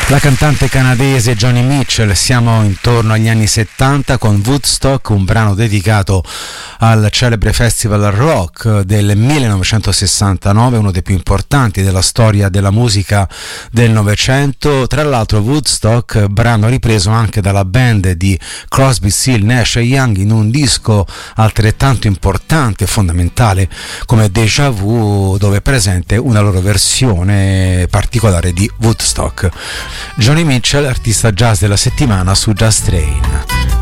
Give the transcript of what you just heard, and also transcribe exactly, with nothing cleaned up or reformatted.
La cantante canadese Joni Mitchell. Siamo intorno agli anni settanta con Woodstock, un brano dedicato al celebre festival rock del millenovecentosessantanove, uno dei più importanti della storia della musica del Novecento. Tra l'altro Woodstock, brano ripreso anche dalla band di Crosby, Still, Nash e Young in un disco altrettanto importante e fondamentale come Deja Vu, dove è presente una loro versione particolare di Woodstock. Joni Mitchell, artista jazz della settimana su Jazz Train.